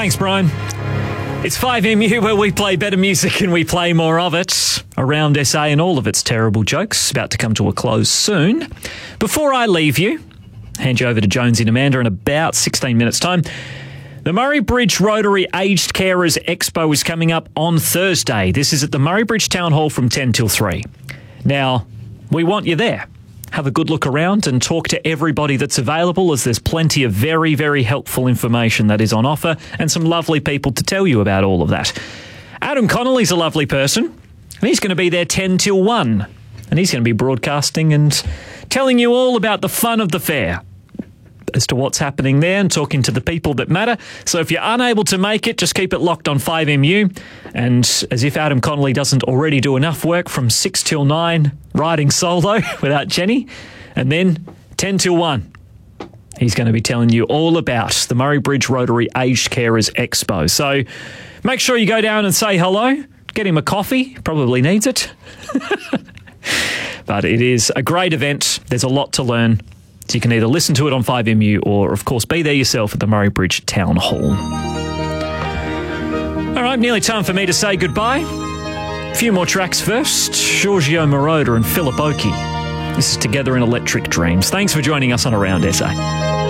Thanks, Brian. It's 5MU, where we play better music and we play more of it. Around SA and all of its terrible jokes, about to come to a close soon. Before I leave you, hand you over to Jonesy and Amanda in about 16 minutes' time. The Murray Bridge Rotary Aged Carers Expo is coming up on Thursday. This is at the Murray Bridge Town Hall from 10 till 3. Now, we want you there. Have a good look around and talk to everybody that's available, as there's plenty of very, very helpful information that is on offer and some lovely people to tell you about all of that. Adam Connolly's a lovely person, and he's going to be there 10 till 1. And he's going to be broadcasting and telling you all about the fun of the fair, as to what's happening there and talking to the people that matter. So if you're unable to make it, just keep it locked on 5MU. And as if Adam Connolly doesn't already do enough work, from 6 till 9, riding solo without Jenny. And then 10 till 1, he's going to be telling you all about the Murray Bridge Rotary Aged Carers Expo. So make sure you go down and say hello. Get him a coffee. Probably needs it. But it is a great event. There's a lot to learn. So you can either listen to it on 5MU or, of course, be there yourself at the Murray Bridge Town Hall. All right, nearly time for me to say goodbye. A few more tracks first. Giorgio Moroder and Philip Oakey. This is Together in Electric Dreams. Thanks for joining us on Around SA.